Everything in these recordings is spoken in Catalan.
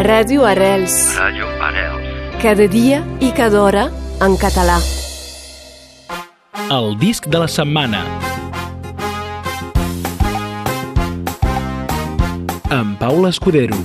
Ràdio Arrels. Ràdio Arrels. Cada dia i cada hora en català. El disc de la setmana. Amb Paula Escudero.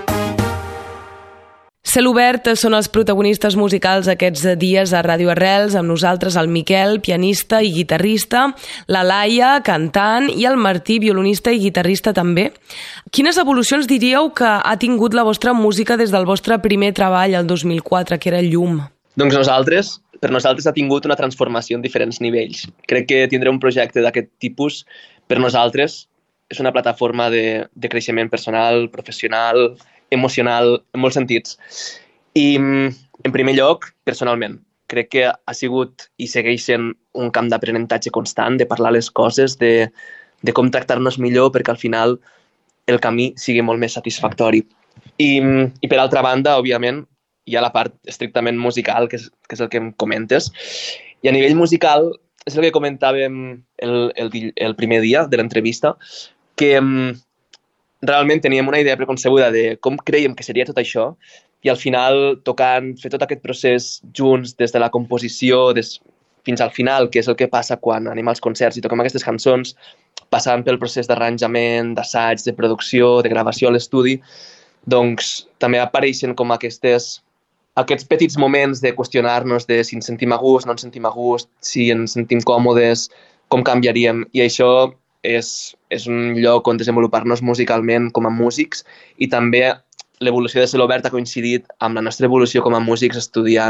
Celobert són els protagonistes musicals aquests dies a Ràdio Arrels, amb nosaltres el Miquel, pianista i guitarrista, la Laia, cantant, i el Martí, violonista i guitarrista també. Quines evolucions diríeu que ha tingut la vostra música des del vostre primer treball, el 2004, que era Llum? Doncs per nosaltres ha tingut una transformació en diferents nivells. Crec que tindre un projecte d'aquest tipus, per nosaltres, és una plataforma de creixement personal, professional, emocional, en molts sentits. I, en primer lloc, personalment, crec que ha sigut i segueix sent un camp d'aprenentatge constant, de parlar les coses, de com tractar-nos millor perquè al final el camí sigui molt més satisfactori. I per altra banda, òbviament, hi ha la part estrictament musical, que és el que em comentes. I a nivell musical, és el que comentàvem el primer dia de l'entrevista, que realment teníem una idea preconcebuda de com creiem que seria tot això i al final tocant, fer tot aquest procés junts des de la composició fins al final, que és el que passa quan anem als concerts i toquem aquestes cançons, passant pel procés d'arranjament, d'assaig, de producció, de gravació a l'estudi, doncs també apareixen com aquests petits moments de qüestionar-nos de si ens sentim a gust, no ens sentim a gust, si ens sentim còmodes, com canviaríem. I això és un lloc on desenvolupar-nos musicalment com a músics i també l'evolució de Celobert ha coincidit amb la nostra evolució com a músics estudiant